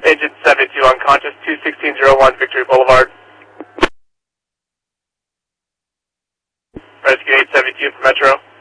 Agent 72 unconscious, 21601 Victory Boulevard. Rescue 872 for Metro.